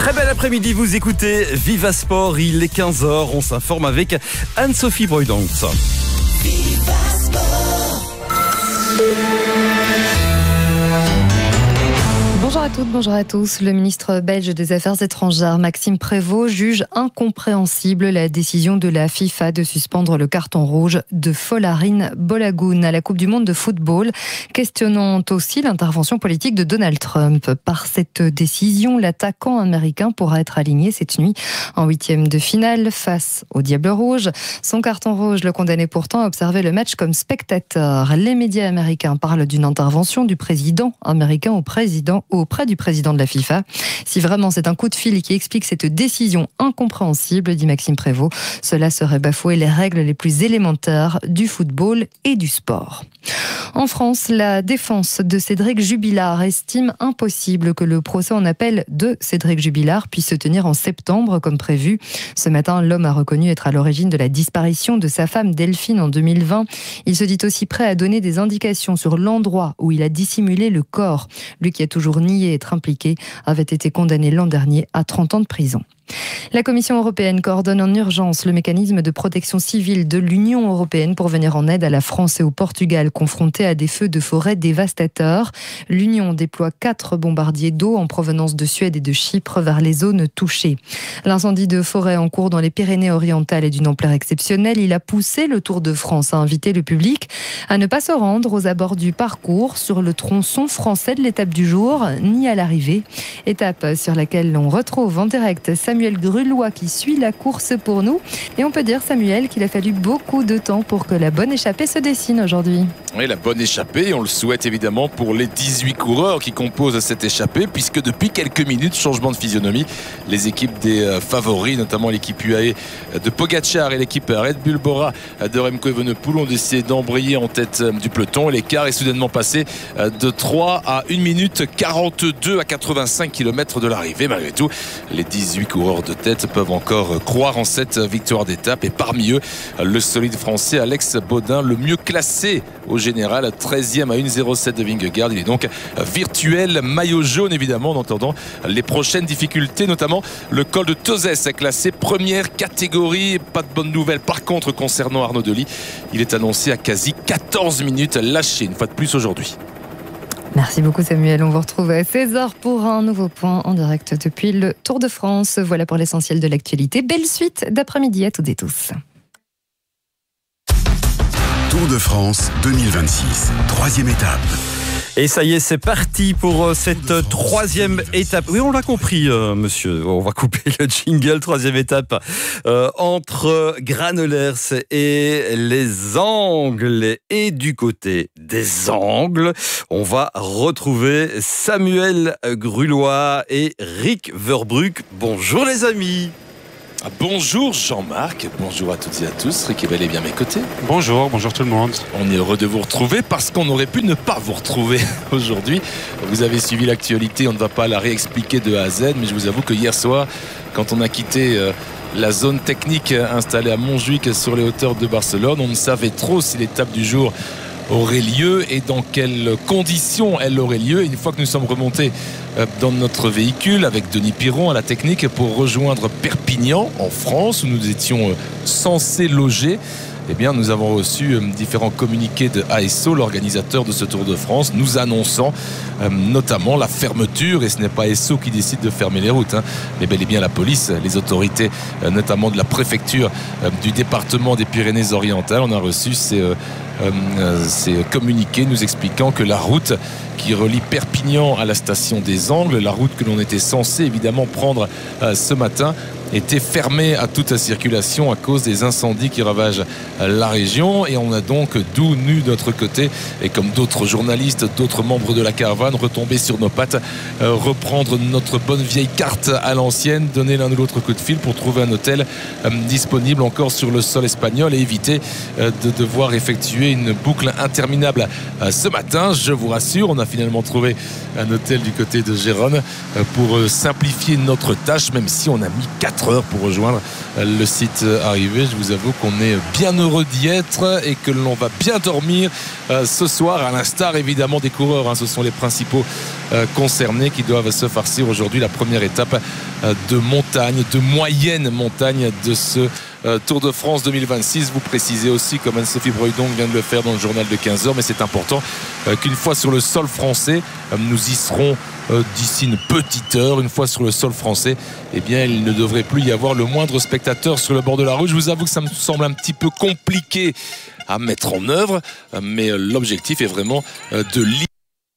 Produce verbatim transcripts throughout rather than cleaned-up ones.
Très bel après-midi, vous écoutez Viva Sport, il est quinze heures, on s'informe avec Anne-Sophie Broydans. Viva Sport. Bonjour à toutes, bonjour à tous. Le ministre belge des Affaires étrangères, Maxime Prévost, juge incompréhensible la décision de la FIFA de suspendre le carton rouge de Folarin Balogun à la Coupe du Monde de football, questionnant aussi l'intervention politique de Donald Trump. Par cette décision, l'attaquant américain pourra être aligné cette nuit en huitième de finale face au Diable Rouge. Son carton rouge le condamnait pourtant à observer le match comme spectateur. Les médias américains parlent d'une intervention du président américain au président auprès du président de la FIFA. Si vraiment c'est un coup de fil qui explique cette décision incompréhensible, dit Maxime Prévost, cela serait bafouer les règles les plus élémentaires du football et du sport. En France, la défense de Cédric Jubilard estime impossible que le procès en appel de Cédric Jubilard puisse se tenir en septembre comme prévu. Ce matin, l'homme a reconnu être à l'origine de la disparition de sa femme Delphine en deux mille vingt. Il se dit aussi prêt à donner des indications sur l'endroit où il a dissimulé le corps. Lui qui a toujours nié être impliqué avait été condamné l'an dernier à trente ans de prison. La Commission européenne coordonne en urgence le mécanisme de protection civile de l'Union européenne pour venir en aide à la France et au Portugal confrontés à des feux de forêt dévastateurs. L'Union déploie quatre bombardiers d'eau en provenance de Suède et de Chypre vers les zones touchées. L'incendie de forêt en cours dans les Pyrénées-Orientales est d'une ampleur exceptionnelle. Il a poussé le Tour de France à inviter le public à ne pas se rendre aux abords du parcours sur le tronçon français de l'étape du jour, ni à l'arrivée. Étape sur laquelle on retrouve en direct Samuel Grulois qui suit la course pour nous. Et on peut dire, Samuel, qu'il a fallu beaucoup de temps pour que la bonne échappée se dessine aujourd'hui. Oui, la bonne échappée, on le souhaite évidemment pour les dix-huit coureurs qui composent cette échappée, puisque depuis quelques minutes, changement de physionomie, les équipes des favoris, notamment l'équipe U A E de Pogacar et l'équipe Red Bull Bora de Remco Evenepoel ont décidé d'embrayer en tête du peloton. L'écart est soudainement passé de trois à une minute quarante-deux à quatre-vingt-cinq kilomètres de l'arrivée. Malgré tout, les dix-huit coureurs de tête peuvent encore croire en cette victoire d'étape, et parmi eux, le solide français Alex Baudin, le mieux classé au général, treizième à une zéro sept de Vingegaard. Il est donc virtuel maillot jaune, évidemment, en entendant les prochaines difficultés, notamment le col de Tozès, classé première catégorie. Pas de bonne nouvelle par contre concernant Arnaud Delis. Il est annoncé à quasi quatorze minutes, lâché une fois de plus aujourd'hui. Merci beaucoup Samuel, on vous retrouve à seize heures pour un nouveau point en direct depuis le Tour de France. Voilà pour l'essentiel de l'actualité. Belle suite d'après-midi à toutes et tous. Tour de France deux mille vingt-six, troisième étape. Et ça y est, c'est parti pour cette troisième étape. Oui, on l'a compris, euh, monsieur. On va couper le jingle. Troisième étape euh, entre Granolers et les Angles. Et du côté des Angles, on va retrouver Samuel Grulois et Rick Verbruck. Bonjour les amis. Bonjour Jean-Marc, bonjour à toutes et à tous. Rick est bel et bien à mes côtés. Bonjour, bonjour tout le monde. On est heureux de vous retrouver parce qu'on aurait pu ne pas vous retrouver aujourd'hui. Vous avez suivi l'actualité, on ne va pas la réexpliquer de A à Z, mais je vous avoue que hier soir, quand on a quitté euh, la zone technique installée à Montjuïc sur les hauteurs de Barcelone, on ne savait trop si l'étape du jour aurait lieu et dans quelles conditions elle aurait lieu. Et une fois que nous sommes remontés dans notre véhicule avec Denis Piron à la technique pour rejoindre Perpignan en France où nous étions censés loger, eh bien, nous avons reçu différents communiqués de A S O, l'organisateur de ce Tour de France, nous annonçant euh, notamment la fermeture, et ce n'est pas A S O qui décide de fermer les routes, hein, mais bel et bien la police, les autorités, euh, notamment de la préfecture euh, du département des Pyrénées-Orientales. On a reçu ces, euh, euh, ces communiqués nous expliquant que la route qui relie Perpignan à la station des Angles, la route que l'on était censé évidemment prendre euh, ce matin, était fermée à toute la circulation à cause des incendies qui ravagent la région. Et on a donc, d'où nu de notre côté, et comme d'autres journalistes, d'autres membres de la caravane, retombé sur nos pattes, euh, reprendre notre bonne vieille carte à l'ancienne, donner l'un ou l'autre coup de fil pour trouver un hôtel euh, disponible encore sur le sol espagnol et éviter euh, de devoir effectuer une boucle interminable. Euh, ce matin, je vous rassure, on a finalement trouvé un hôtel du côté de Gérone euh, pour euh, simplifier notre tâche, même si on a mis quatre heures pour rejoindre le site arrivé. Je vous avoue qu'on est bien heureux d'y être et que l'on va bien dormir euh, ce soir, à l'instar évidemment des coureurs, hein. Ce sont les principaux euh, concernés qui doivent se farcir aujourd'hui la première étape euh, de montagne, de moyenne montagne de ce euh, Tour de France deux mille vingt-six. Vous précisez aussi, comme Anne-Sophie Breudon vient de le faire dans le journal de quinze heures, mais c'est important euh, qu'une fois sur le sol français, euh, nous y serons euh, d'ici une petite heure. Une fois sur le sol français, eh bien, il ne devrait plus y avoir le moindre spectateur sur le bord de la route. Je vous avoue que ça me semble un petit peu compliqué à mettre en œuvre, mais l'objectif est vraiment de limiter.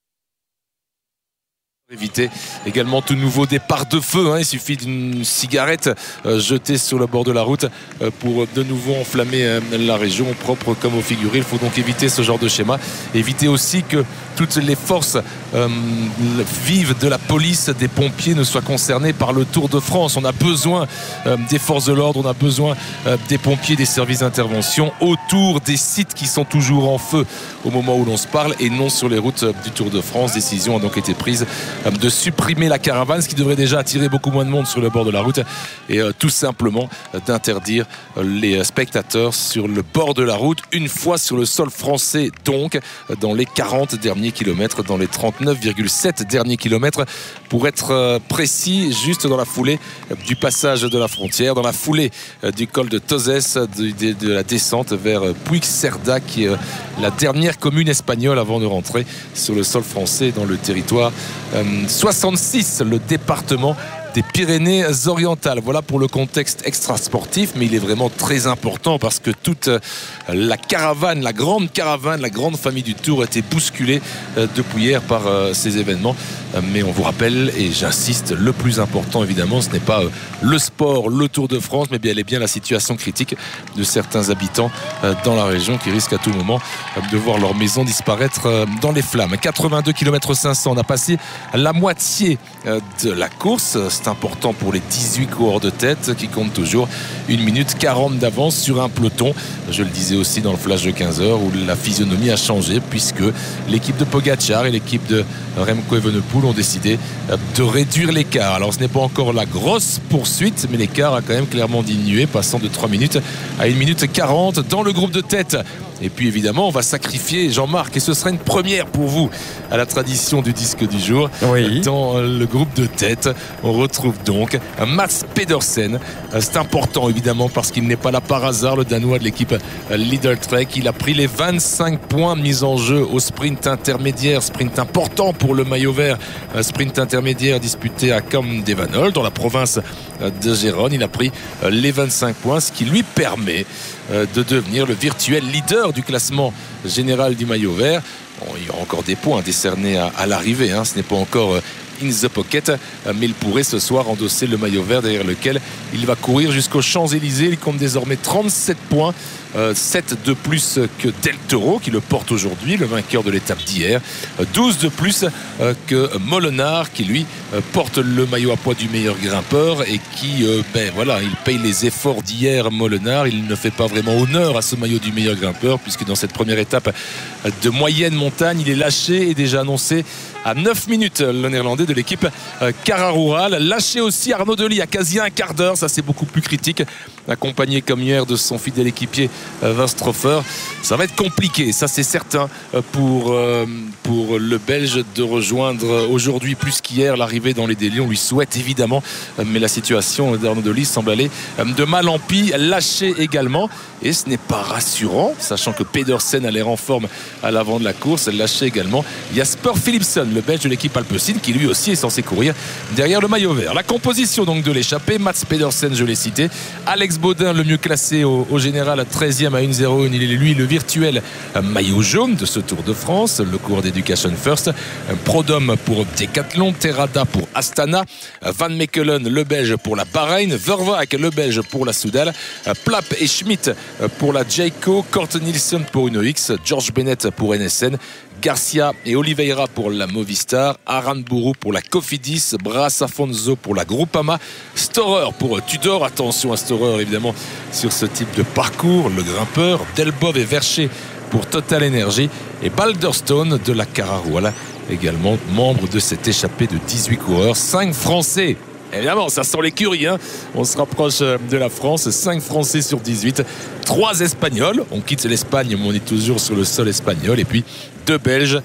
Éviter également tout nouveau départ de feu, hein. Il suffit d'une cigarette euh, jetée sur le bord de la route euh, pour de nouveau enflammer euh, la région, propre comme au figuré. Il faut donc éviter ce genre de schéma. Éviter aussi que toutes les forces euh, vives de la police, des pompiers ne soient concernées par le Tour de France. On a besoin euh, des forces de l'ordre, on a besoin euh, des pompiers, des services d'intervention autour des sites qui sont toujours en feu au moment où l'on se parle et non sur les routes du Tour de France. Décision a donc été prise de supprimer la caravane, ce qui devrait déjà attirer beaucoup moins de monde sur le bord de la route, et euh, tout simplement euh, d'interdire euh, les spectateurs sur le bord de la route une fois sur le sol français, donc euh, dans les quarante derniers kilomètres, dans les trente-neuf virgule sept derniers kilomètres pour être euh, précis, juste dans la foulée euh, du passage de la frontière, dans la foulée euh, du col de Tozès, de, de, de la descente vers euh, Puigcerdá, qui est euh, la dernière commune espagnole avant de rentrer sur le sol français dans le territoire euh, soixante-six, le département des Pyrénées-Orientales. Voilà pour le contexte extra-sportif, mais il est vraiment très important parce que toute la caravane, la grande caravane, la grande famille du Tour a été bousculée depuis hier par ces événements. Mais on vous rappelle, et j'insiste, le plus important évidemment, ce n'est pas le sport, le Tour de France, mais bien, elle est bien la situation critique de certains habitants dans la région qui risquent à tout moment de voir leur maison disparaître dans les flammes. quatre-vingt-deux kilomètres cinq cents, on a passé la moitié de la course. C'est important pour les dix-huit coureurs de tête qui comptent toujours une minute quarante d'avance sur un peloton. Je le disais aussi dans le flash de quinze heures où la physionomie a changé puisque l'équipe de Pogacar et l'équipe de Remco Evenepoel ont décidé de réduire l'écart. Alors ce n'est pas encore la grosse poursuite, mais l'écart a quand même clairement diminué, passant de trois minutes à une minute quarante dans le groupe de tête. Et puis évidemment on va sacrifier Jean-Marc, et ce sera une première pour vous à la tradition du disque du jour. Oui. Dans le groupe de tête on retrouve donc Mads Pedersen. C'est important évidemment parce qu'il n'est pas là par hasard, le Danois de l'équipe Lidl Trek. Il a pris les vingt-cinq points mis en jeu au sprint intermédiaire, sprint important pour le maillot vert, sprint intermédiaire disputé à Camp-Devanol dans la province de Gérone. Il a pris les vingt-cinq points, ce qui lui permet de devenir le virtuel leader du classement général du maillot vert. Bon, il y aura encore des points décernés à, à l'arrivée, hein. Ce n'est pas encore euh, in the pocket, euh, mais il pourrait ce soir endosser le maillot vert derrière lequel il va courir jusqu'aux Champs-Élysées. Il compte désormais trente-sept points, euh, sept de plus que Del Toro qui le porte aujourd'hui, le vainqueur de l'étape d'hier, euh, douze de plus euh, que Molenard qui lui euh, porte le maillot à poids du meilleur grimpeur et qui euh, ben voilà, il paye les efforts d'hier. Molenard, il ne fait pas vraiment honneur à ce maillot du meilleur grimpeur puisque dans cette première étape de moyenne montagne, il est lâché et déjà annoncé à neuf minutes, le néerlandais de l'équipe Cara Rural. Lâché aussi Arnaud Delis à quasi un quart d'heure, ça c'est beaucoup plus critique, accompagné comme hier de son fidèle équipier Westhofer. Ça va être compliqué, ça c'est certain, pour, pour le Belge de rejoindre aujourd'hui plus qu'hier l'arrivée dans les délais. On lui souhaite évidemment, mais la situation d'Arnaud Delis semble aller de mal en pis. Lâché également, et ce n'est pas rassurant, sachant que Pedersen a l'air en forme à l'avant de la course. Lâché également Jasper Philipsen, le Belge de l'équipe Alpecin, qui lui aussi est censé courir derrière le maillot vert. La composition donc de l'échappée: Mads Pedersen, je l'ai cité, Alex Baudin, le mieux classé au, au général, treizième à une zéro un. Il est lui le virtuel maillot jaune de ce Tour de France, le cours d'Education First. Prodhomme pour Decathlon, Terrada pour Astana, Van Mechelen le Belge pour la Bahreïn, Vervaek le Belge pour la Soudal, Plapp et Schmidt pour la Jayco, Kort Nielsen pour Uno X, George Bennett pour N S N, Garcia et Oliveira pour la Movistar, Aranburu pour la Cofidis, Bras Afonso pour la Groupama, Storer pour Tudor. Attention à Storer évidemment sur ce type de parcours, le grimpeur, Delbov et Vercher pour Total Energy, et Balderstone de la Cara Rural, également membre de cette échappée de dix-huit coureurs. cinq Français. Évidemment, ça sent l'écurie, hein. On se rapproche de la France. cinq Français sur dix-huit, trois Espagnols. On quitte l'Espagne, mais on est toujours sur le sol espagnol. Et puis deux Belges,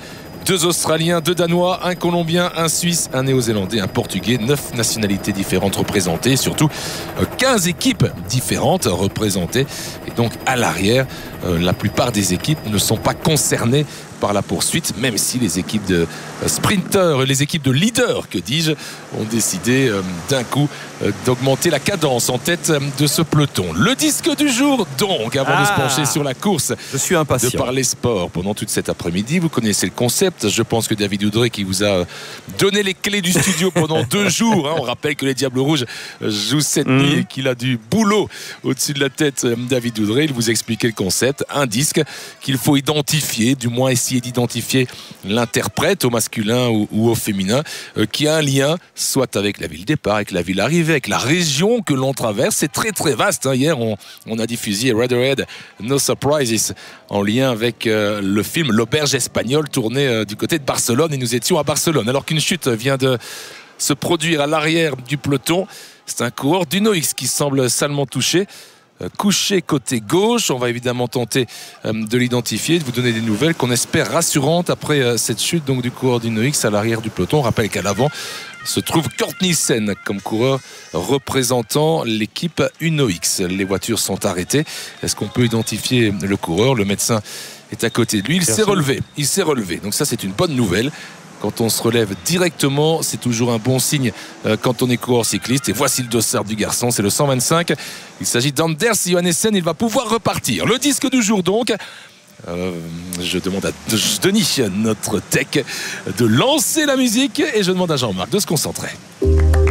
deux Australiens, deux Danois, un Colombien, un Suisse, un Néo-Zélandais, un Portugais, neuf nationalités différentes représentées, surtout quinze équipes différentes représentées. Et donc à l'arrière, euh, la plupart des équipes ne sont pas concernées par la poursuite, même si les équipes de sprinteurs, les équipes de leaders, que dis-je, ont décidé euh, d'un coup euh, d'augmenter la cadence en tête euh, de ce peloton. Le disque du jour, donc, avant ah, de se pencher sur la course, je suis impatient de parler sport pendant toute cet après-midi. Vous connaissez le concept. Je pense que David Oudré, qui vous a donné les clés du studio pendant deux jours, hein, on rappelle que les Diables Rouges jouent cette mmh. nuit et qu'il a du boulot au-dessus de la tête. David Oudré, il vous expliquait le concept. Un disque qu'il faut identifier, du moins essayer d'identifier l'interprète au masculin ou, ou au féminin, euh, qui a un lien soit avec la ville départ, avec la ville arrivée, avec la région que l'on traverse. C'est très très vaste, hein. Hier on, on a diffusé Radiohead No Surprises en lien avec euh, le film L'Auberge espagnole, tourné euh, du côté de Barcelone, et nous étions à Barcelone alors qu'une chute vient de se produire à l'arrière du peloton. C'est un coureur d'Uno-X qui semble salement touché, couché côté gauche. On va évidemment tenter de l'identifier, de vous donner des nouvelles qu'on espère rassurantes après cette chute donc du coureur d'Uno-X à l'arrière du peloton. On rappelle qu'à l'avant se trouve Kurt Nielsen comme coureur représentant l'équipe Uno-X. Les voitures sont arrêtées. Est-ce qu'on peut identifier le coureur? Le médecin est à côté de lui. Il s'est relevé. Il s'est relevé. Donc ça, c'est une bonne nouvelle. Quand on se relève directement, c'est toujours un bon signe euh, quand on est coureur cycliste. Et voici le dossard du garçon, c'est le cent vingt-cinq. Il s'agit d'Anders Johannessen, il va pouvoir repartir. Le disque du jour donc. Euh, je demande à Denis, notre tech, de lancer la musique, et je demande à Jean-Marc de se concentrer.